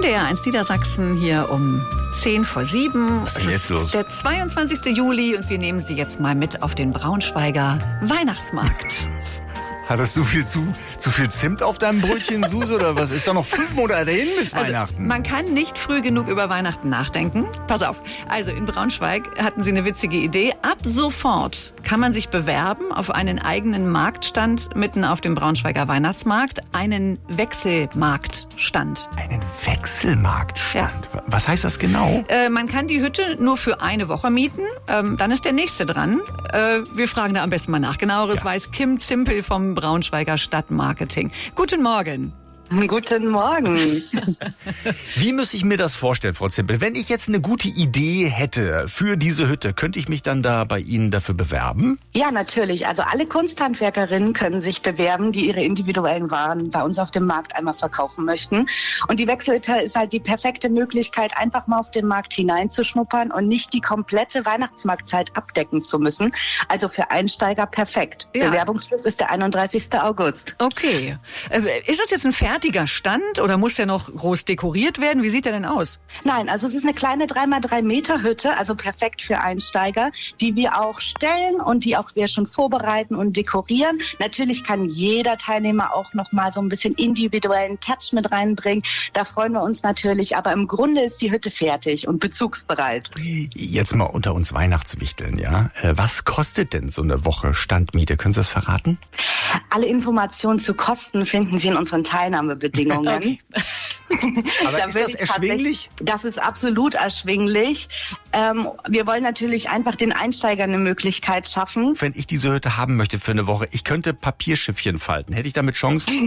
NDR1 Niedersachsen hier um 6:10. Was ist denn jetzt los? Der 22. Juli und wir nehmen Sie jetzt mal mit auf den Braunschweiger Weihnachtsmarkt. Hattest du zu viel Zimt auf deinem Brötchen, Suse, oder was? Ist da noch 5 Monate hin bis Weihnachten? Man kann nicht früh genug über Weihnachten nachdenken. Pass auf, also in Braunschweig hatten sie eine witzige Idee. Ab sofort kann man sich bewerben auf einen eigenen Marktstand mitten auf dem Braunschweiger Weihnachtsmarkt, einen Wechselmarktstand. Einen Wechselmarktstand? Ja. Was heißt das genau? Man kann die Hütte nur für eine Woche mieten, dann ist der nächste dran. Wir fragen da am besten mal nach. Genaueres weiß Kim Zimpel vom Braunschweiger Stadtmarketing. Guten Morgen. Guten Morgen. Wie muss ich mir das vorstellen, Frau Zimpel? Wenn ich jetzt eine gute Idee hätte für diese Hütte, könnte ich mich dann da bei Ihnen dafür bewerben? Ja, natürlich. Also alle Kunsthandwerkerinnen können sich bewerben, die ihre individuellen Waren bei uns auf dem Markt einmal verkaufen möchten. Und die Wechselhütte ist halt die perfekte Möglichkeit, einfach mal auf den Markt hineinzuschnuppern und nicht die komplette Weihnachtsmarktzeit abdecken zu müssen. Also für Einsteiger perfekt. Ja. Bewerbungsschluss ist der 31. August. Okay. Ist das jetzt ein fertiger Stand oder muss der noch groß dekoriert werden? Wie sieht der denn aus? Nein, also es ist eine kleine 3x3 Meter Hütte, also perfekt für Einsteiger, die wir auch stellen und die auch wir schon vorbereiten und dekorieren. Natürlich kann jeder Teilnehmer auch noch mal so ein bisschen individuellen Touch mit reinbringen. Da freuen wir uns natürlich, aber im Grunde ist die Hütte fertig und bezugsbereit. Jetzt mal unter uns Weihnachtswichteln, ja? Was kostet denn so eine Woche Standmiete? Können Sie das verraten? Alle Informationen zu Kosten finden Sie in unseren Teilnahmebedingungen. Okay. Aber ist das erschwinglich? Das ist absolut erschwinglich. Wir wollen natürlich einfach den Einsteigern eine Möglichkeit schaffen. Wenn ich diese Hütte haben möchte für eine Woche, ich könnte Papierschiffchen falten. Hätte ich damit Chancen?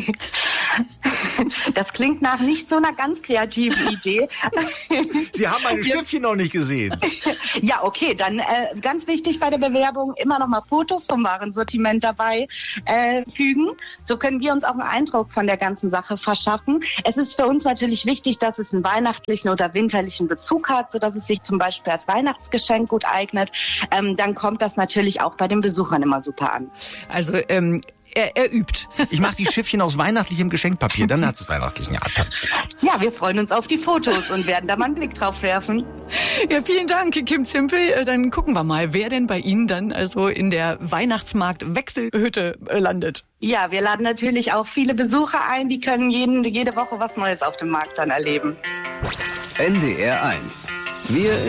Das klingt nach nicht so einer ganz kreativen Idee. Sie haben meine Schiffchen noch nicht gesehen. Ja, okay, dann ganz wichtig bei der Bewerbung immer noch mal Fotos vom Warensortiment dabei fügen. So können wir uns auch einen Eindruck von der ganzen Sache verschaffen. Es ist für uns natürlich wichtig, dass es einen weihnachtlichen oder winterlichen Bezug hat, sodass es sich zum Beispiel als Weihnachtsgeschenk gut eignet. Dann kommt das natürlich auch bei den Besuchern immer super an. Also er übt. Ich mache die Schiffchen aus weihnachtlichem Geschenkpapier, dann hat es weihnachtlichen Touch. Ja, wir freuen uns auf die Fotos und werden da mal einen Blick drauf werfen. Ja, vielen Dank, Kim Zimpel. Dann gucken wir mal, wer denn bei Ihnen dann also in der Weihnachtsmarkt-Wechselhütte landet. Ja, wir laden natürlich auch viele Besucher ein, die können jede Woche was Neues auf dem Markt dann erleben. NDR1. Wir